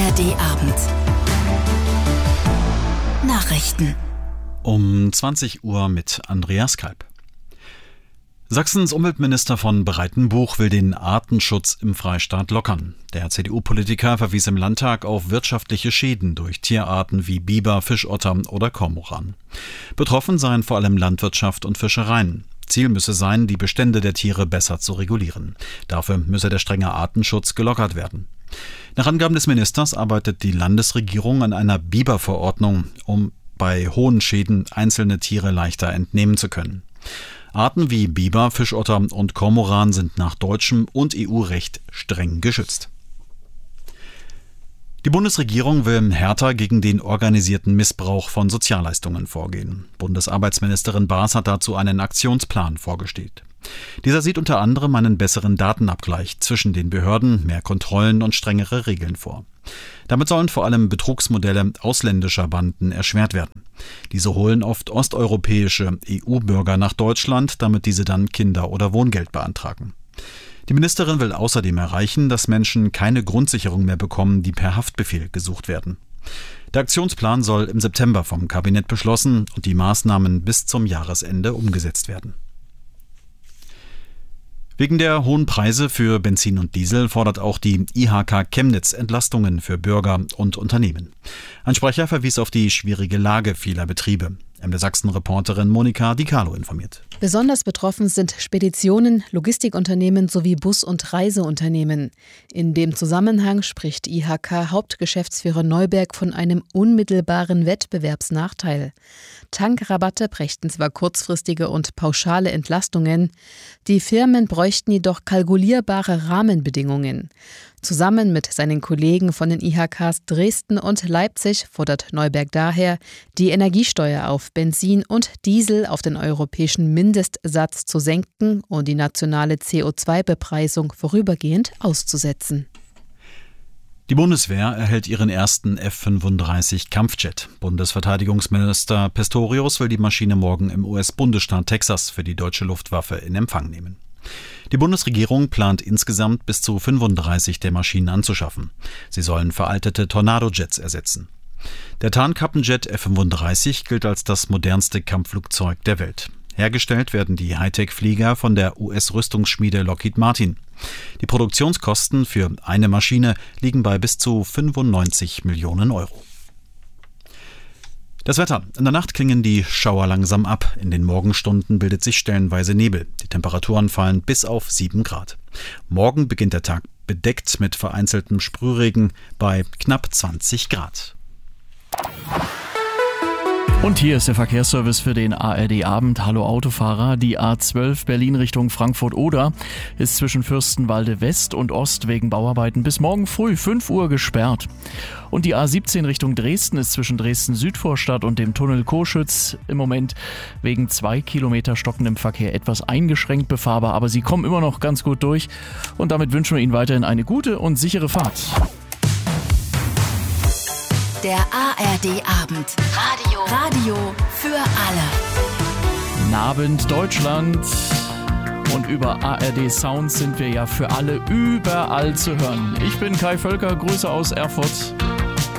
ARD-Abend. Nachrichten. Um 20 Uhr mit Andreas Kalb. Sachsens Umweltminister von Breitenbuch will den Artenschutz im Freistaat lockern. Der CDU-Politiker verwies im Landtag auf wirtschaftliche Schäden durch Tierarten wie Biber, Fischotter oder Kormoran. Betroffen seien vor allem Landwirtschaft und Fischereien. Ziel müsse sein, die Bestände der Tiere besser zu regulieren. Dafür müsse der strenge Artenschutz gelockert werden. Nach Angaben des Ministers arbeitet die Landesregierung an einer Biberverordnung, um bei hohen Schäden einzelne Tiere leichter entnehmen zu können. Arten wie Biber, Fischotter und Kormoran sind nach deutschem und EU-Recht streng geschützt. Die Bundesregierung will härter gegen den organisierten Missbrauch von Sozialleistungen vorgehen. Bundesarbeitsministerin Baas hat dazu einen Aktionsplan vorgestellt. Dieser sieht unter anderem einen besseren Datenabgleich zwischen den Behörden, mehr Kontrollen und strengere Regeln vor. Damit sollen vor allem Betrugsmodelle ausländischer Banden erschwert werden. Diese holen oft osteuropäische EU-Bürger nach Deutschland, damit diese dann Kinder- oder Wohngeld beantragen. Die Ministerin will außerdem erreichen, dass Menschen keine Grundsicherung mehr bekommen, die per Haftbefehl gesucht werden. Der Aktionsplan soll im September vom Kabinett beschlossen und die Maßnahmen bis zum Jahresende umgesetzt werden. Wegen der hohen Preise für Benzin und Diesel fordert auch die IHK Chemnitz Entlastungen für Bürger und Unternehmen. Ein Sprecher verwies auf die schwierige Lage vieler Betriebe. MDR Sachsen-Reporterin Monika Di Carlo informiert. Besonders betroffen sind Speditionen, Logistikunternehmen sowie Bus- und Reiseunternehmen. In dem Zusammenhang spricht IHK-Hauptgeschäftsführer Neuberg von einem unmittelbaren Wettbewerbsnachteil. Tankrabatte brächten zwar kurzfristige und pauschale Entlastungen, die Firmen bräuchten jedoch kalkulierbare Rahmenbedingungen. Zusammen mit seinen Kollegen von den IHKs Dresden und Leipzig fordert Neuberg daher, die Energiesteuer auf Benzin und Diesel auf den europäischen Mindestsatz zu senken und die nationale CO2-Bepreisung vorübergehend auszusetzen. Die Bundeswehr erhält ihren ersten F-35 Kampfjet. Bundesverteidigungsminister Pistorius will die Maschine morgen im US-Bundesstaat Texas für die deutsche Luftwaffe in Empfang nehmen. Die Bundesregierung plant insgesamt bis zu 35 der Maschinen anzuschaffen. Sie sollen veraltete Tornado-Jets ersetzen. Der Tarnkappenjet F-35 gilt als das modernste Kampfflugzeug der Welt. Hergestellt werden die Hightech-Flieger von der US-Rüstungsschmiede Lockheed Martin. Die Produktionskosten für eine Maschine liegen bei bis zu 95 Millionen Euro. Das Wetter. In der Nacht klingen die Schauer langsam ab. In den Morgenstunden bildet sich stellenweise Nebel. Die Temperaturen fallen bis auf 7 Grad. Morgen beginnt der Tag bedeckt mit vereinzeltem Sprühregen bei knapp 20 Grad. Und hier ist der Verkehrsservice für den ARD-Abend. Hallo Autofahrer. Die A12 Berlin Richtung Frankfurt-Oder ist zwischen Fürstenwalde West und Ost wegen Bauarbeiten bis morgen früh 5 Uhr gesperrt. Und die A17 Richtung Dresden ist zwischen Dresden-Südvorstadt und dem Tunnel Coschütz im Moment wegen 2 Kilometer stockendem Verkehr etwas eingeschränkt befahrbar. Aber sie kommen immer noch ganz gut durch. Und damit wünschen wir Ihnen weiterhin eine gute und sichere Fahrt. Der ARD-Abend. Radio für alle. Guten Abend, Deutschland. Und über ARD Sound sind wir ja für alle überall zu hören. Ich bin Kai Völker, Grüße aus Erfurt.